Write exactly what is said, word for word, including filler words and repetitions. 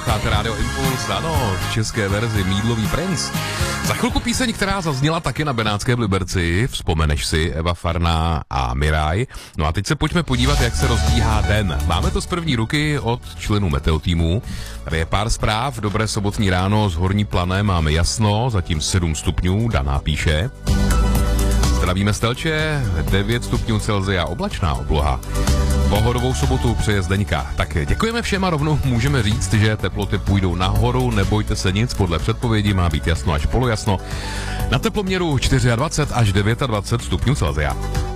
Posloucháte Rádio Impuls, ano, v české verzi Mídlový princ. Za chvilku píseň, která zazněla taky na Benátském Liberci, vzpomeneš si, Eva Farná a Miraj. No a teď se pojďme podívat, jak se rozbíhá den. Máme to z první ruky od členů Meteo týmu. Tady je pár zpráv, dobré sobotní ráno, z Horní Plané máme jasno, zatím sedm stupňů, Daná píše. Zdravíme z Telče, devět stupňů Celsia, oblačná obloha. Pohodovou sobotu přeje Zdeňka. Tak děkujeme všem a rovnou můžeme říct, že teploty půjdou nahoru, nebojte se nic, podle předpovědi má být jasno až polojasno. Na teploměru dvacet čtyři až dvacet devět stupňů Celsia.